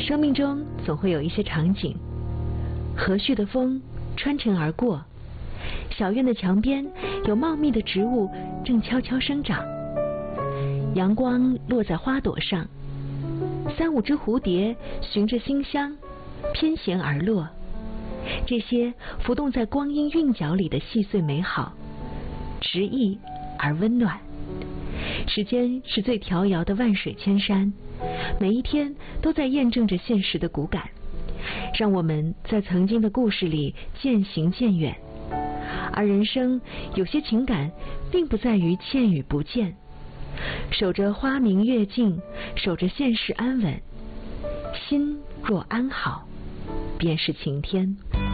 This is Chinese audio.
生命中总会有一些场景，和煦的风穿尘而过，小院的墙边有茂密的植物正悄悄生长，阳光落在花朵上，3、5只蝴蝶循着馨香翩跹而落，这些浮动在光阴韵脚里的细碎美好，直意而温暖。时间是最遥遥的万水千山，每一天都在验证着现实的骨感，让我们在曾经的故事里渐行渐远。而人生有些情感并不在于见与不见，守着花明月静，守着现实安稳，心若安好，便是晴天。